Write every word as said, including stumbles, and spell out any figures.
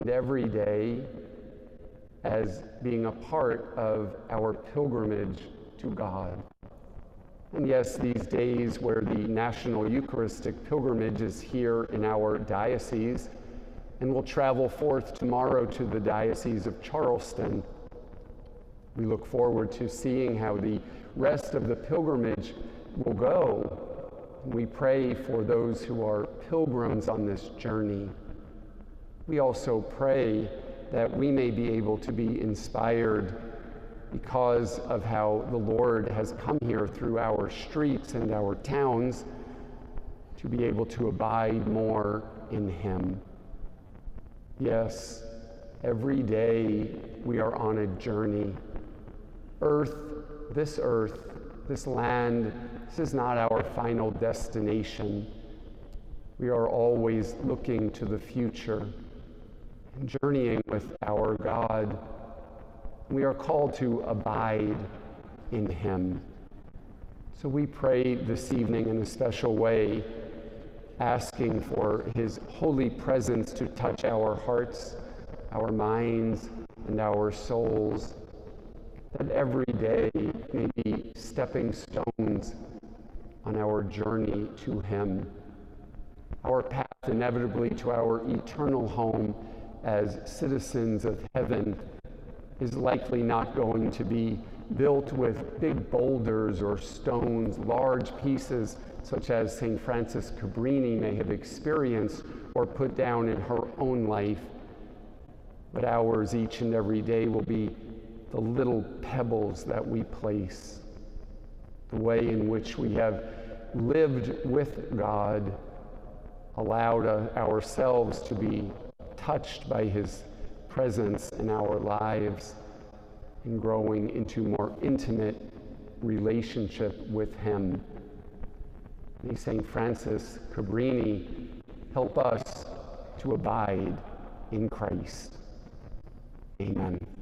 and every day as being a part of our pilgrimage to God. And yes, these days where the National Eucharistic Pilgrimage is here in our diocese, and we'll travel forth tomorrow to the Diocese of Charleston. We look forward to seeing how the rest of the pilgrimage will go. We pray for those who are pilgrims on this journey. We also pray that we may be able to be inspired because of how the Lord has come here through our streets and our towns to be able to abide more in Him. Yes, every day we are on a journey. Earth, this earth, this land, this is not our final destination. We are always looking to the future and journeying with our God. We are called to abide in Him. So we pray this evening in a special way, asking for His holy presence to touch our hearts, our minds, and our souls, that every day may be stepping stones on our journey to Him. Our path inevitably to our eternal home as citizens of heaven is likely not going to be built with big boulders or stones, large pieces such as Saint Frances Cabrini may have experienced or put down in her own life. But ours each and every day will be the little pebbles that we place, the way in which we have lived with God, allowed uh, ourselves to be touched by His presence in our lives, and growing into more intimate relationship with Him. May Saint Frances Cabrini help us to abide in Christ. Amen.